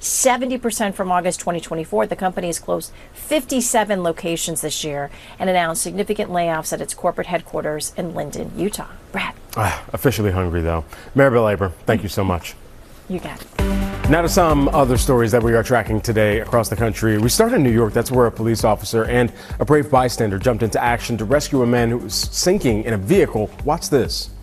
70% from August 2024. The company has closed 57 locations this year and announced significant layoffs at its corporate headquarters in Linden, Utah. Brad. Officially hungry, though. Maribel Aber, thank you so much. You got it. Now to some other stories that we are tracking today across the country. We start in New York. That's where a police officer and a brave bystander jumped into action to rescue a man who was sinking in a vehicle. Watch this.